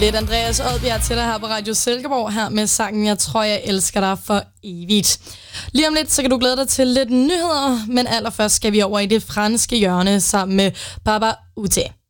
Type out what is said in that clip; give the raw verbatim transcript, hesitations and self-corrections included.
Lidt Andreas Odbjerg til dig her på Radio Silkeborg, her med sangen Jeg tror, jeg elsker dig for evigt. Lige om lidt, så kan du glæde dig til lidt nyheder, men allerførst skal vi over i det franske hjørne sammen med Papa Ute.